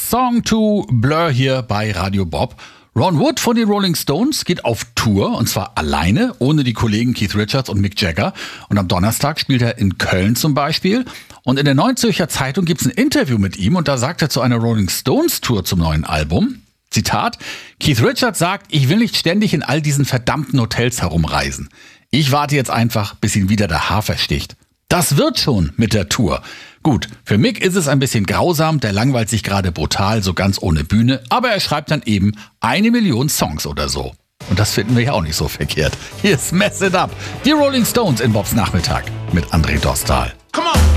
Song to Blur hier bei Radio Bob. Ron Wood von den Rolling Stones geht auf Tour und zwar alleine, ohne die Kollegen Keith Richards und Mick Jagger. Und am Donnerstag spielt er in Köln zum Beispiel. Und in der Neuen Zürcher Zeitung gibt es ein Interview mit ihm und da sagt er zu einer Rolling Stones Tour zum neuen Album, Zitat, Keith Richards sagt, ich will nicht ständig in all diesen verdammten Hotels herumreisen. Ich warte jetzt einfach, bis ihn wieder der Hafer sticht. Das wird schon mit der Tour. Gut, für Mick ist es ein bisschen grausam, der langweilt sich gerade brutal, so ganz ohne Bühne, aber er schreibt dann eben 1 Million Songs oder so. Und das finden wir ja auch nicht so verkehrt. Hier ist Mess It Up, die Rolling Stones in Bobs Nachmittag mit André Dostal. Come on!